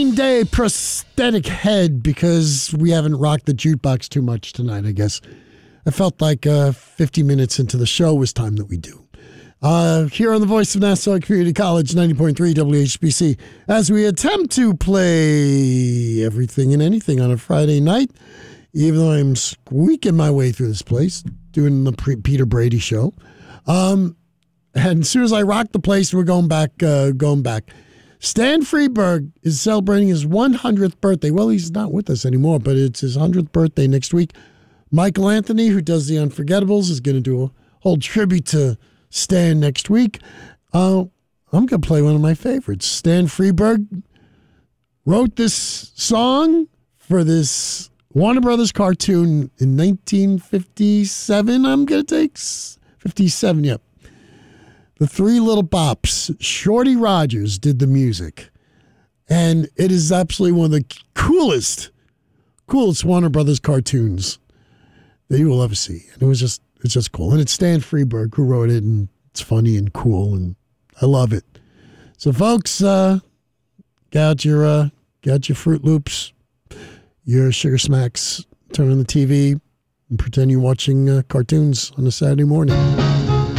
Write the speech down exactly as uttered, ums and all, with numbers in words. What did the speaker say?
Green Day prosthetic head because we haven't rocked the jukebox too much tonight, I guess. I felt like uh, fifty minutes into the show was time that we do. Uh, here on the Voice of Nassau Community College, ninety point three W H B C, as we attempt to play everything and anything on a Friday night, even though I'm squeaking my way through this place, doing the pre- Peter Brady show. Um, and as soon as I rock the place, we're going back, uh, going back. Stan Freberg is celebrating his one hundredth birthday. Well, he's not with us anymore, but it's his one hundredth birthday next week. Michael Anthony, who does The Unforgettables, is going to do a whole tribute to Stan next week. Uh, I'm going to play one of my favorites. Stan Freberg wrote this song for this Warner Brothers cartoon in nineteen fifty-seven, I'm going to take. fifty-seven, yep. The Three Little Bops. Shorty Rogers did the music. And it is absolutely one of the coolest, coolest Warner Brothers cartoons that you will ever see. And it was just, it's just cool. And it's Stan Freberg who wrote it, and it's funny and cool, and I love it. So, folks, uh, get out your, uh, get out your Fruit Loops, your Sugar Smacks, turn on the T V, and pretend you're watching uh, cartoons on a Saturday morning.